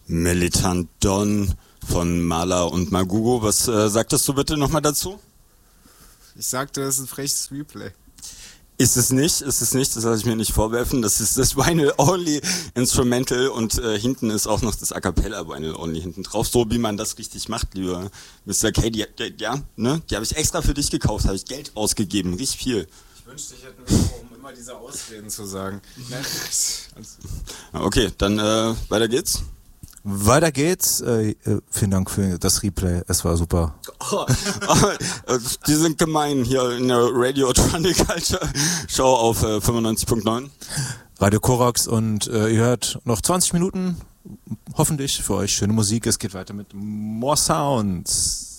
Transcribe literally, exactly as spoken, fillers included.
Militant Don von Mala und Magugo. Was äh, sagtest du bitte nochmal dazu? Ich sagte, das ist ein freches Replay. Ist es nicht, ist es nicht, das lasse ich mir nicht vorwerfen. Das ist das Vinyl-Only Instrumental und äh, hinten ist auch noch das A Cappella Vinyl-Only hinten drauf. So wie man das richtig macht, lieber Mister K. Die, die, ja, ne? Die habe ich extra für dich gekauft, habe ich Geld ausgegeben, richtig viel. Ich wünschte, ich hätte einen Mikro, um immer diese Ausreden zu sagen. Okay, dann äh, weiter geht's. Weiter geht's. Äh, äh, vielen Dank für das Replay. Es war super. Oh, oh, die sind gemein hier in der Radio Tronic Culture Show auf äh, fünfundneunzig Komma neun. Radio Korax und äh, ihr hört noch zwanzig Minuten, hoffentlich für euch schöne Musik. Es geht weiter mit More Sounds.